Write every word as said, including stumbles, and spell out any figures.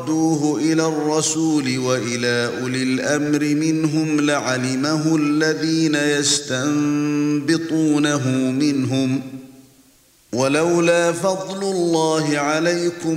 ردوه إلى الرسول وإلى أولي الأمر منهم لعلمه الذين يستنبطونه منهم ولولا فضل الله عليكم